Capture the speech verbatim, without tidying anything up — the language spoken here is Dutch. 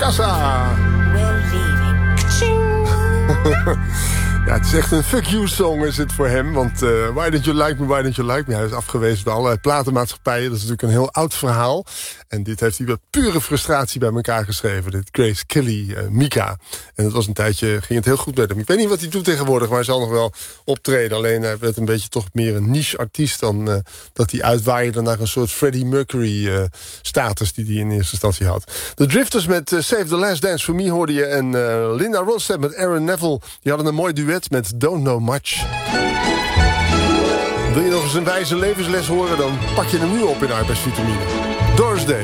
Casa. We're leaving. Ja, het is echt een fuck you song is het voor hem. Want uh, Why Don't You Like Me, Why Don't You Like Me... hij is afgewezen door allerlei platenmaatschappijen. Dat is natuurlijk een heel oud verhaal. En dit heeft hij met pure frustratie bij elkaar geschreven. Dit Grace Kelly, uh, Mika. En het was een tijdje, ging het heel goed met hem. Ik weet niet wat hij doet tegenwoordig, maar hij zal nog wel optreden. Alleen hij werd een beetje toch meer een niche artiest... dan uh, dat hij uitwaaide naar een soort Freddie Mercury uh, status... die hij in eerste instantie had. De Drifters met uh, Save the Last Dance for Me hoorde je. En uh, Linda Ronstadt met Aaron Neville. Die hadden een mooi duet met Don't Know Much. Wil je nog eens een wijze levensles horen, dan pak je hem nu op in arbeidsvitamine. Doris Day.